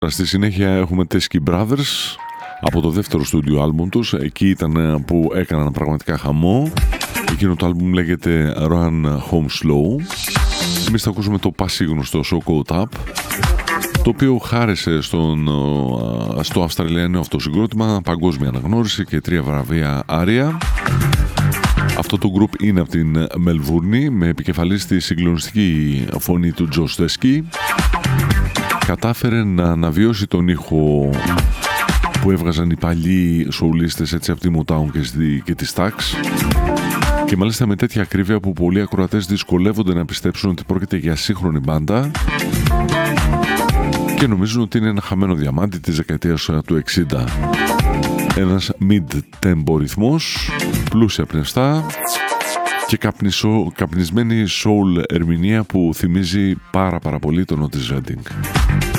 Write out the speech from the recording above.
Στη συνέχεια έχουμε Teskey Brothers από το δεύτερο στούντιο άλμπουμ τους. Εκεί ήταν που έκαναν πραγματικά χαμό. Εκείνο το άλμπουμ λέγεται Run Home Slow. Εμείς θα ακούσουμε το πασίγνωστο So Caught Up, το οποίο χάρισε στο Αυστραλιανό αυτό συγκρότημα παγκόσμια αναγνώριση και 3 βραβεία Άρια. Αυτό το group είναι από την Μελβούρνη, με επικεφαλής τη συγκλονιστική φωνή του Josh Teskey. Κατάφερε να αναβιώσει τον ήχο που έβγαζαν οι παλιοί σοουλίστες, έτσι, από τη Motown και τη Stax, και μάλιστα με τέτοια ακρίβεια που πολλοί ακροατές δυσκολεύονται να πιστέψουν ότι πρόκειται για σύγχρονη μπάντα και νομίζουν ότι είναι ένα χαμένο διαμάντι της δεκαετίας του 60. Ένας mid-tempo ρυθμός, πλούσια πνευστά και καπνισμένη soul ερμηνεία που θυμίζει πάρα πολύ τον Otis Redding.